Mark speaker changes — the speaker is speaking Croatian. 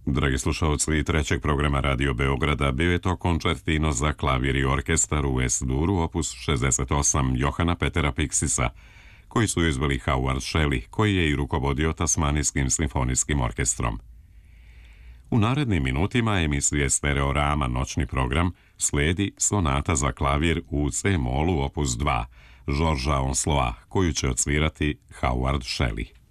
Speaker 1: Dragi slušalci trećeg programa Radio Beograda, bio je to koncertino za klavir i orkestar u S-duru opus 68 Johana Petera Pixisa, koji su izveli Howard Shelley, koji je i rukovodio Tasmanijskim simfonijskim orkestrom. U narednim minutima emisije Stereorama noćni program slijedi sonata za klavir u C-molu opus 2 Georgesa Onsloa, koju će odsvirati Howard Shelley.